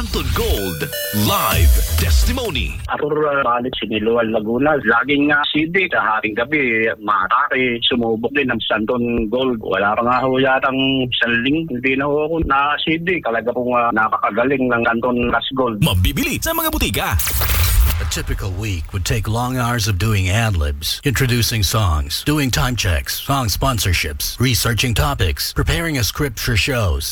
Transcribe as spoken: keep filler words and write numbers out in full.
Santon Gold Live Testimony. Arthur uh, Balit, Siniluan, Laguna. Laging uh, C D, sa haring gabi, matake, sumubok din ng Santon Gold. Wala pa nga ho yatang saling, hindi na ho ako na-C D. Talaga pong uh, nakakagaling ng Santon Ras Gold. Mabibili sa mga butika. A typical week would take long hours of doing ad-libs, introducing songs, doing time checks, song sponsorships, researching topics, preparing a script for shows,